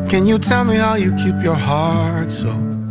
Can you tell me how you keep your heart so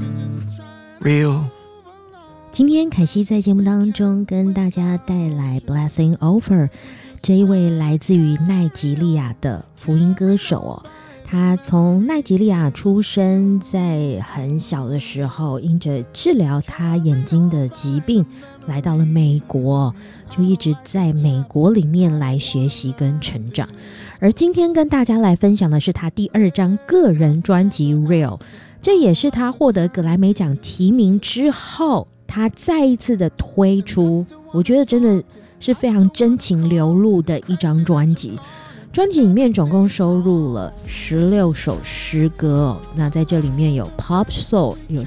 real? 今天凯西在节目当中跟大家带来 Blessing Over 这一位来自于奈及利亚的福音歌手哦。他从奈及利亚出生，在很小的时候因着治疗他眼睛的疾病来到了美国，就一直在美国里面来学习跟成长。而今天跟大家来分享的是他第2张个人专辑 Real， 这也是他获得格莱美奖提名之后他再一次的推出，我觉得真的是非常真情流露的一张专辑。专辑里面总共收录了16首诗歌哦，那在这里面有 Pop Soul， 有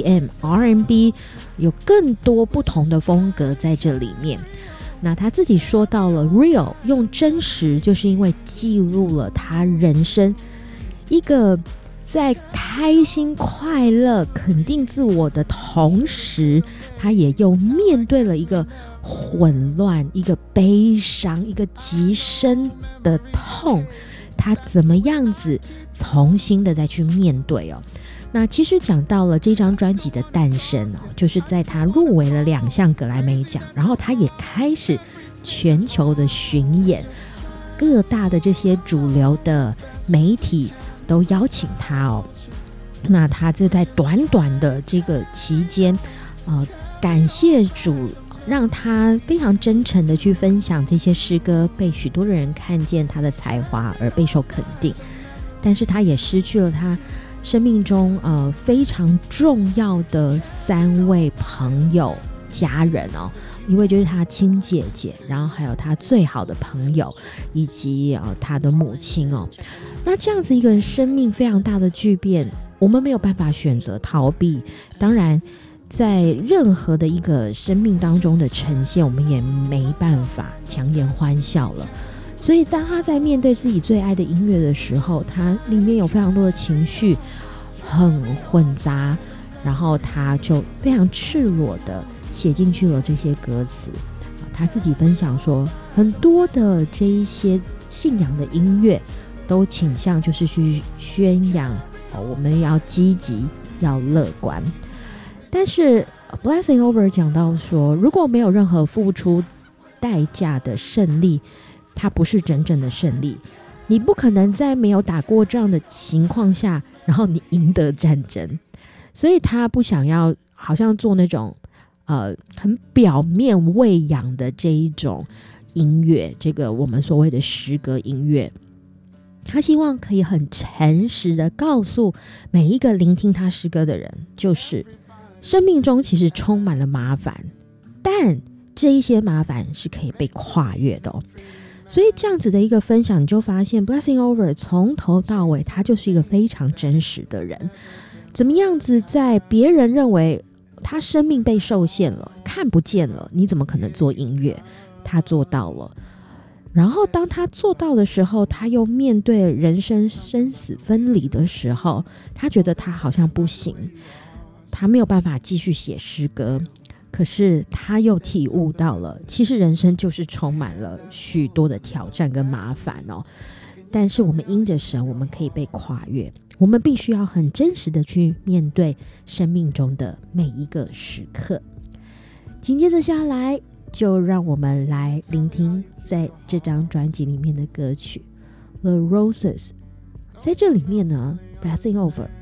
CCM、R&B， 有更多不同的风格在这里面。那他自己说到了 Real 用真实，就是因为记录了他人生一个在开心快乐肯定自我的同时，他也又面对了一个混乱，一个悲伤，一个极深的痛，他怎么样子重新的再去面对哦。那其实讲到了这张专辑的诞生哦，就是在他入围了2项格莱美奖，然后他也开始全球的巡演，各大的这些主流的媒体都邀请他哦。那他就在短短的这个期间感谢主让他非常真诚的去分享这些诗歌，被许多人看见他的才华而备受肯定。但是他也失去了他生命中非常重要的3位朋友家人哦，一位就是他亲姐姐，然后还有他最好的朋友，以及他的母亲哦。那这样子一个生命非常大的巨变，我们没有办法选择逃避，当然在任何的一个生命当中的呈现，我们也没办法强颜欢笑了。所以当他在面对自己最爱的音乐的时候，他里面有非常多的情绪很混杂，然后他就非常赤裸的写进去了这些歌词。他自己分享说，很多的这一些信仰的音乐都倾向就是去宣扬我们要积极要乐观，但是 Blessing Over 讲到说，如果没有任何付出代价的胜利，它不是真正的胜利。你不可能在没有打过仗的情况下，然后你赢得战争。所以他不想要好像做那种很表面喂养的这一种音乐，这个我们所谓的诗歌音乐。他希望可以很诚实的告诉每一个聆听他诗歌的人，就是生命中其实充满了麻烦，但这一些麻烦是可以被跨越的哦。所以这样子的一个分享，你就发现 Blessing Over 从头到尾他就是一个非常真实的人。怎么样子在别人认为他生命被受限了，看不见了，你怎么可能做音乐？他做到了。然后当他做到的时候，他又面对人生生死分离的时候，他觉得他好像不行，他没有办法继续写诗歌。可是他又体悟到了，其实人生就是充满了许多的挑战跟麻烦哦。但是我们因着神，我们可以被跨越。我们必须要很真实的去面对生命中的每一个时刻。紧接着下来，就让我们来聆听在这张专辑里面的歌曲 The Roses。 在这里面呢， Blessing Over